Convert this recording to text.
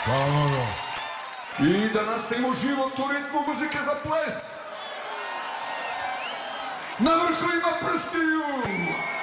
Hvala mnogo. I da nastavimo život u ritmu muzike za ples. Na vrhu ima prstiju.